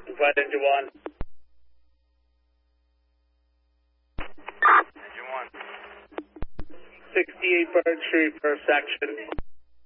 Flight engine 1. Engine 1. 68 Bird Street, first section.